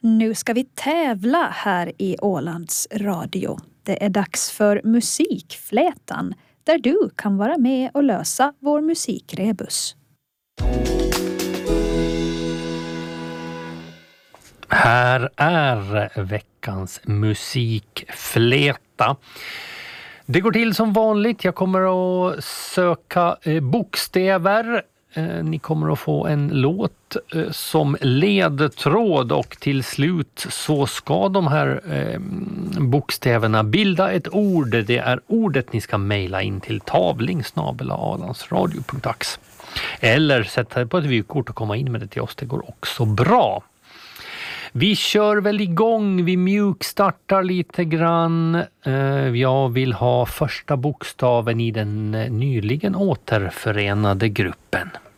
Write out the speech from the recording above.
Nu ska vi tävla här i Ålands Radio. Det är dags för Musikflätan där du kan vara med och lösa vår musikrebus. Här är veckans musikfläta. Det går till som vanligt. Jag kommer att söka bokstäver. Ni kommer att få en låt som ledtråd och till slut så ska de här bokstäverna bilda ett ord. Det är ordet ni ska mejla in till tavling@alandsradio.ax eller sätta det på ett vykort och komma in med det till oss. Det går också bra. Vi kör väl igång, vi mjukstartar lite grann. Jag vill ha första bokstaven i den nyligen återförenade gruppen.